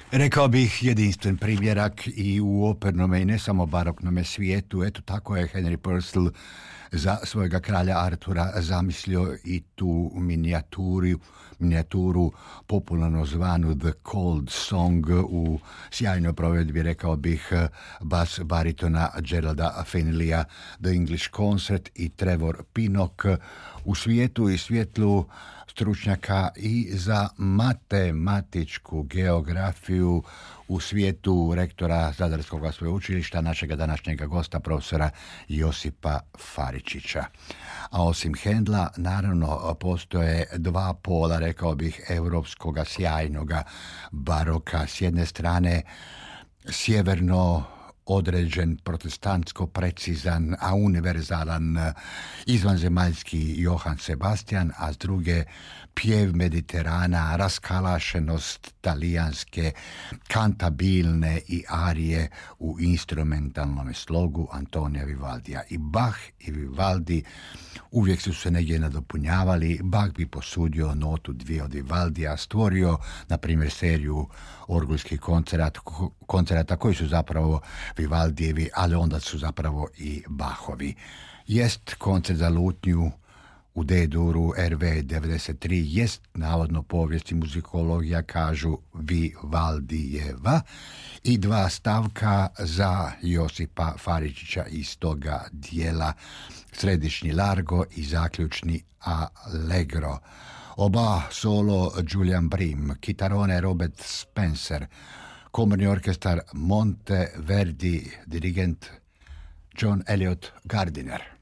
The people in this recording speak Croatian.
Rekao bih jedinstven primjerak i u opernome i ne samo baroknome svijetu. Eto tako je Henry Purcell za svojega kralja Artura zamislio i tu minijaturu popularno zvanu The Cold Song u sjajnoj provedbi, rekao bih, bas baritona Geralda Finleya, The English Concert i Trevor Pinnock. U svijetu i svjetlu stručnjaka i za matematičku geografiju, u svijetu rektora Zadarskog sveučilišta, našega današnjega gosta, profesora Josipa Faričića. A osim Hendla, naravno, postoje dva pola, rekao bih, europskoga sjajnoga baroka. S jedne strane, sjeverno određen, protestantsko precizan, a univerzalan izvanzemaljski Johann Sebastian, a s druge pjev Mediterana, raskalašenost talijanske, kantabilne i arije u instrumentalnom slogu Antonija Vivaldija. I Bach i Vivaldi uvijek su se negdje nadopunjavali. Bach bi posudio notu dvije od Vivaldija, stvorio, na primjer, seriju orgulskih koncerata koji su zapravo Vivaldijevi, ali onda su zapravo i Bachovi. Jest koncert za lutnju u D-duru RV 93, jest navodno povijest i muzikologija, kažu, Vivaldijeva, i dva stavka za Josipa Faričića iz toga dijela, središnji largo i zaključni allegro. Oba solo Julian Bream, kitarone Robert Spencer, komorni orkestar Monteverdi, dirigent John Elliott Gardiner.